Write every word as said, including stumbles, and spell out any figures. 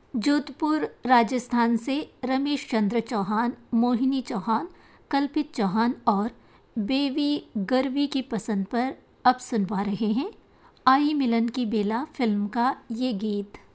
जोधपुर राजस्थान से रमेश चंद्र चौहान, मोहिनी चौहान, कल्पित चौहान और बेवी गर्वी की पसंद पर अब सुनवा रहे हैं आई मिलन की बेला फिल्म का ये गीत।